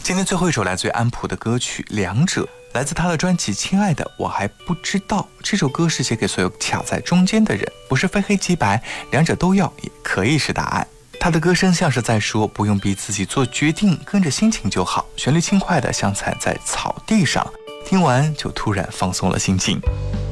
今天最后一首来自于安普的歌曲《两者》，来自他的专辑《亲爱的我还不知道》。这首歌是写给所有卡在中间的人，不是非黑即白，两者都要也可以是答案。他的歌声像是在说，不用逼自己做决定，跟着心情就好。旋律轻快的像踩在草地上，听完就突然放松了心情。